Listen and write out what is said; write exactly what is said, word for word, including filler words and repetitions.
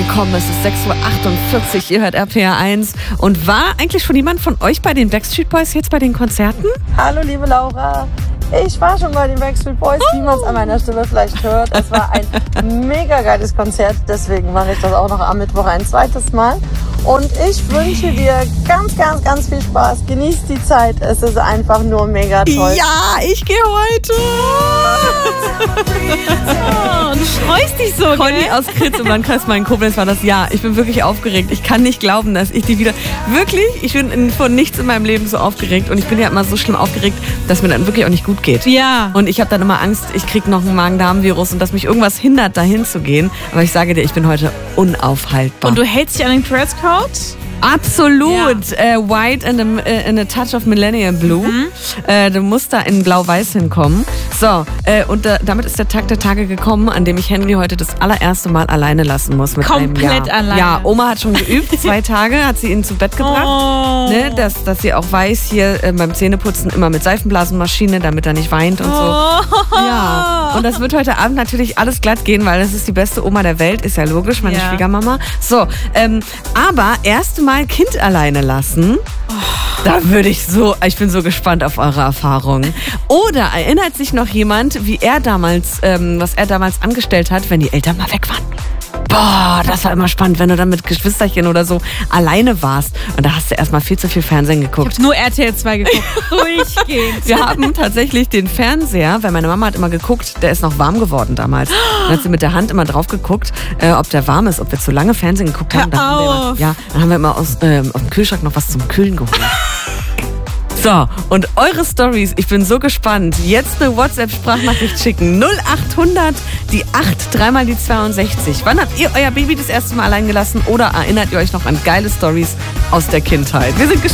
gekommen. Es ist sechs Uhr achtundvierzig, ihr hört R P R eins. Und war eigentlich schon jemand von euch bei den Backstreet Boys jetzt bei den Konzerten? Hallo liebe Laura, ich war schon bei den Backstreet Boys, wie man es an meiner Stimme vielleicht hört. Es war ein mega geiles Konzert, deswegen mache ich das auch noch am Mittwoch ein zweites Mal. Und ich wünsche dir ganz, ganz, ganz viel Spaß. Genieß die Zeit. Es ist einfach nur mega toll. Ja, ich gehe heute. Oh, du freust dich so, Conny gell? aus Kritz und Landkreis Main-Koblenz war das. Ja, ich bin wirklich aufgeregt. Ich kann nicht glauben, dass ich die wieder... Wirklich, ich bin in, von nichts in meinem Leben so aufgeregt. Und ich bin ja immer so schlimm aufgeregt, dass mir dann wirklich auch nicht gut geht. Ja. Und ich habe dann immer Angst, ich kriege noch ein Magen-Darm-Virus und dass mich irgendwas hindert, dahin zu gehen. Aber ich sage dir, ich bin heute unaufhaltbar. Und du hältst dich an den Dresscode? Absolut. Ja. Äh, white and a, äh, and a touch of Millennium Blue. Mhm. Äh, du musst da in Blau-Weiß hinkommen. So, äh, und da, damit ist der Tag der Tage gekommen, an dem ich Henry heute das allererste Mal alleine lassen muss. Mit Komplett einem Jahr. alleine? Ja, Oma hat schon geübt. Zwei Tage hat sie ihn zu Bett gebracht. Oh. Ne, dass, dass sie auch weiß, hier äh, beim Zähneputzen immer mit Seifenblasenmaschine, damit er nicht weint und so. Oh. Ja, und das wird heute Abend natürlich alles glatt gehen, weil das ist die beste Oma der Welt, ist ja logisch, meine ja. Schwiegermama. So, ähm, aber erste Mal Kind alleine lassen, oh. da würde ich so, ich bin so gespannt auf eure Erfahrungen. Oder erinnert sich noch jemand, wie er damals, ähm, was er damals angestellt hat, wenn die Eltern mal weg waren? Boah, das war immer spannend, wenn du dann mit Geschwisterchen oder so alleine warst. Und da hast du erstmal viel zu viel Fernsehen geguckt. Ich hab nur R T L zwei geguckt. Durchgehend. Wir haben tatsächlich den Fernseher, weil meine Mama hat immer geguckt, der ist noch warm geworden damals. Dann hat sie mit der Hand immer drauf geguckt, äh, ob der warm ist, ob wir zu lange Fernsehen geguckt haben. Hör Dann haben wir immer, auf. ja, dann haben wir immer aus, äh, aus dem Kühlschrank noch was zum Kühlen geholt. So, und eure Stories, ich bin so gespannt. Jetzt eine WhatsApp-Sprachnachricht schicken. null achthundert, die acht, dreimal die zweiundsechzig. Wann habt ihr euer Baby das erste Mal allein gelassen oder erinnert ihr euch noch an geile Stories aus der Kindheit? Wir sind gespannt.